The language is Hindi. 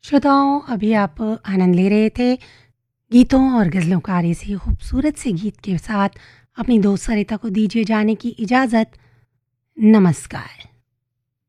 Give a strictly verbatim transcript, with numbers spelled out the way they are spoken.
श्रोताओं, अभी आप आनंद ले रहे थे गीतों और गज़लों से खूबसूरत से गीत के साथ। अपनी दोस्त सरिता को दीजिए जाने की इजाज़त। नमस्कार।